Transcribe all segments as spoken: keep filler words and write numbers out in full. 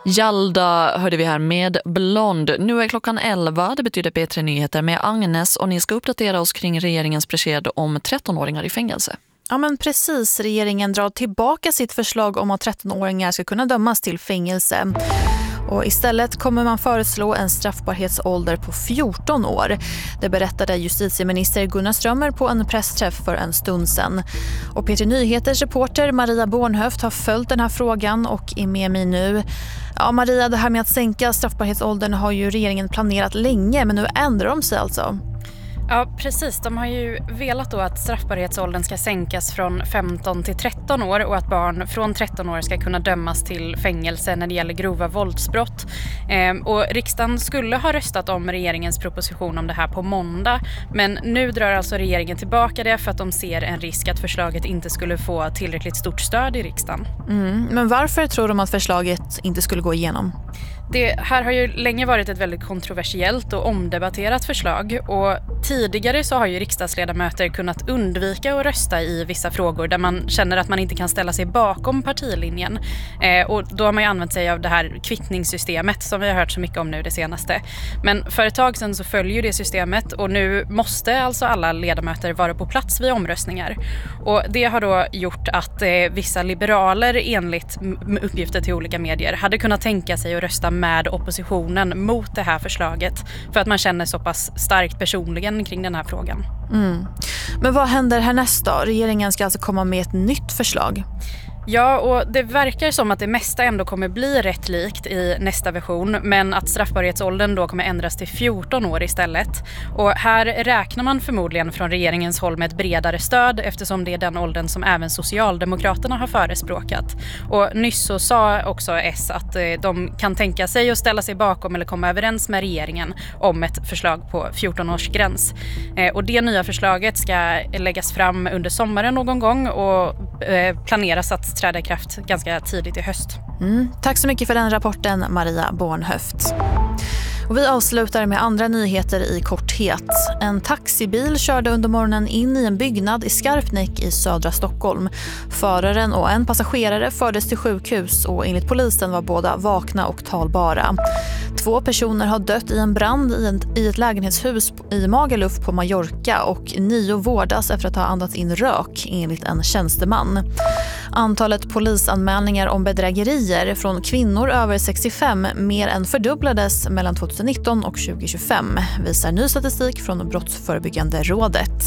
Jalda hörde vi här med Blond. Nu är klockan elva, det betyder P tre Nyheter med Agnes och ni ska uppdatera oss kring regeringens besked om trettonåringar i fängelse. Ja men precis, regeringen drar tillbaka sitt förslag om att trettonåringar ska kunna dömas till fängelse. Och istället kommer man föreslå en straffbarhetsålder på fjorton år. Det berättade justitieminister Gunnar Strömmer på en pressträff för en stund sedan. Och P tre Nyheters reporter Maria Bornhöft har följt den här frågan och är med mig nu. Ja Maria, det här med att sänka straffbarhetsåldern har ju regeringen planerat länge, men nu ändrar de sig alltså. Ja, precis. De har ju velat då att straffbarhetsåldern ska sänkas från femton till tretton år och att barn från tretton år ska kunna dömas till fängelse när det gäller grova våldsbrott. Ehm, och riksdagen skulle ha röstat om regeringens proposition om det här på måndag, men nu drar alltså regeringen tillbaka det för att de ser en risk att förslaget inte skulle få tillräckligt stort stöd i riksdagen. Mm, men varför tror de att förslaget inte skulle gå igenom? Det här har ju länge varit ett väldigt kontroversiellt och omdebatterat förslag och tidigare så har ju riksdagsledamöter kunnat undvika att rösta i vissa frågor där man känner att man inte kan ställa sig bakom partilinjen. Eh, och då har man ju använt sig av det här kvittningssystemet som vi har hört så mycket om nu det senaste. Men för ett tag sedan så följer det systemet och nu måste alltså alla ledamöter vara på plats vid omröstningar. Och det har då gjort att eh, vissa liberaler enligt uppgifter till olika medier hade kunnat tänka sig att rösta med oppositionen mot det här förslaget för att man känner så pass starkt personligen kring den här frågan. Mm. Men vad händer härnäst då? Regeringen ska alltså komma med ett nytt förslag. Ja, och det verkar som att det mesta ändå kommer bli rätt likt i nästa version, men att straffbarhetsåldern då kommer ändras till fjorton år istället. Och här räknar man förmodligen från regeringens håll med ett bredare stöd eftersom det är den åldern som även Socialdemokraterna har förespråkat. Och nyss så sa också S att de kan tänka sig att ställa sig bakom eller komma överens med regeringen om ett förslag på fjorton års gräns. Och det nya förslaget ska läggas fram under sommaren någon gång och planeras att träda i kraft ganska tidigt i höst. Mm. Tack så mycket för den rapporten, Maria Bornhöft. Och vi avslutar med andra nyheter i korthet. En taxibil körde under morgonen in i en byggnad i Skarpnäck i södra Stockholm. Föraren och en passagerare fördes till sjukhus och enligt polisen var båda vakna och talbara. Två personer har dött i en brand i, en, i ett lägenhetshus i Magaluf på Mallorca och nio vårdas efter att ha andats in rök enligt en tjänsteman. Antalet polisanmälningar om bedrägerier från kvinnor över sextiofem mer än fördubblades mellan tjugonitton och tjugotjugofem, visar ny statistik från Brottsförebyggande rådet.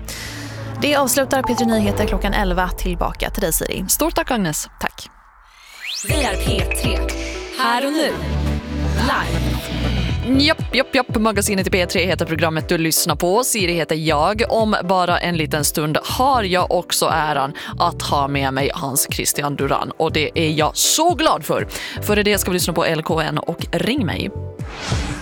Det avslutar P tre Nyheter klockan elva. Tillbaka till dig, Siri. Stort tack, Agnes. Tack. Vi är P tre. Här och nu. Live. Japp, japp, japp. Magasinet i P tre heter programmet du lyssnar på. Siri heter jag. Om bara en liten stund har jag också äran att ha med mig Hans Christian Duran. Och det är jag så glad för. För det ska vi lyssna på L K N och Ring mig.